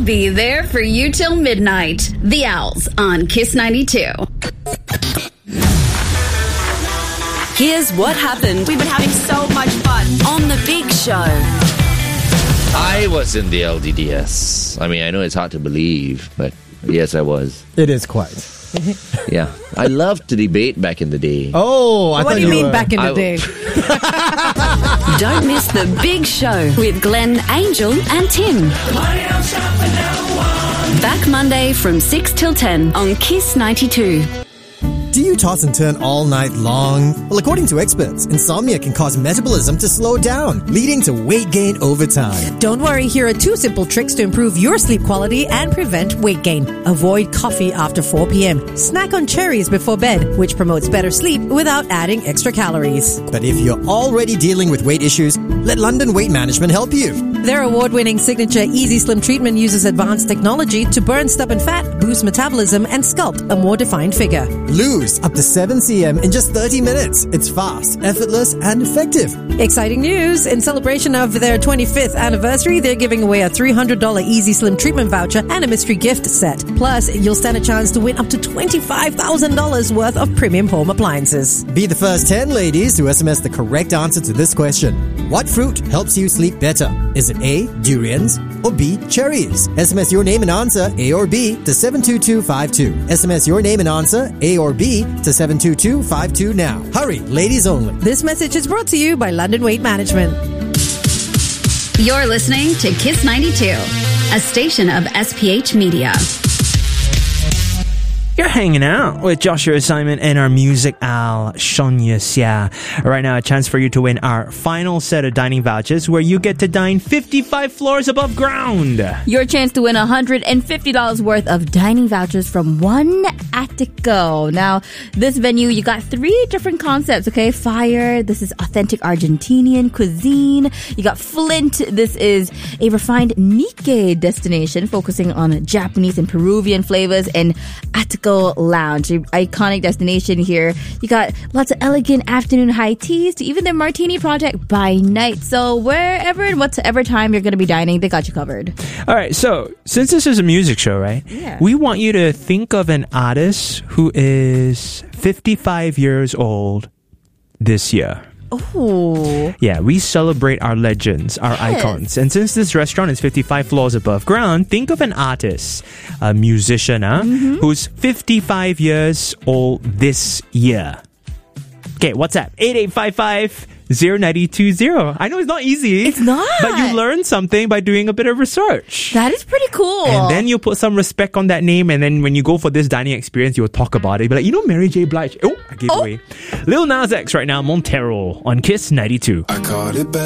We'll be there for you till midnight. The Owls on Kiss 92. Here's what happened. We've been having so much fun on The Big Show. I was in the LDDS. I mean, I know it's hard to believe, but yes, I was. It is quite. Yeah. I loved to debate back in the day. Oh, What do you mean back in the day? Don't miss The Big Show with Glenn, Angel and Tim. Back Monday from 6 till 10 on Kiss 92. Do you toss and turn all night long? Well, according to experts, insomnia can cause metabolism to slow down, leading to weight gain over time. Don't worry, here are 2 simple tricks to improve your sleep quality and prevent weight gain. Avoid coffee after 4 p.m. Snack on cherries before bed, which promotes better sleep without adding extra calories. But if you're already dealing with weight issues, let London Weight Management help you. Their award-winning signature Easy Slim treatment uses advanced technology to burn stubborn fat, boost metabolism, and sculpt a more defined figure. Lose up to 7 cm in just 30 minutes. It's fast, effortless, and effective. Exciting news! In celebration of their 25th anniversary, they're giving away a $300 Easy Slim treatment voucher and a mystery gift set. Plus, you'll stand a chance to win up to $25,000 worth of premium home appliances. Be the first 10 ladies to SMS the correct answer to this question. What fruit helps you sleep better? Is it A, durians, or B, cherries? SMS your name and answer, A or B, to 72252. SMS your name and answer, A or B, to 72252 now. Hurry, ladies only. This message is brought to you by London Weight Management. You're listening to Kiss 92, a station of SPH Media. You're hanging out with Joshua Simon and our music owl, Sonia Xia. Right now, a chance for you to win our final set of dining vouchers where you get to dine 55 floors above ground. Your chance to win $150 worth of dining vouchers from One Attico. Now, this venue, you got 3 different concepts, okay? Fire, this is authentic Argentinian cuisine. You got Flint, this is a refined Nikkei destination focusing on Japanese and Peruvian flavors, and Attico Lounge, an iconic destination here. You got lots of elegant afternoon high teas to even their martini project by night. So wherever and whatever time you're going to be dining, they got you covered. All right, so since this is a music show, right? Yeah. We want you to think of an artist who is 55 years old this year. Oh. Yeah, we celebrate our legends, our icons. And since this restaurant is 55 floors above ground, think of an artist, a musician, who's 55 years old this year. Okay, what's that? 8855-0920. I know it's not easy. It's not. But you learn something by doing a bit of research. That is pretty cool. And then you put some respect on that name, and then when you go for this dining experience, you'll talk about it. Be like, you know Mary J. Blige? Oh, I gave away. Lil Nas X right now, Montero on Kiss 92. I caught it back.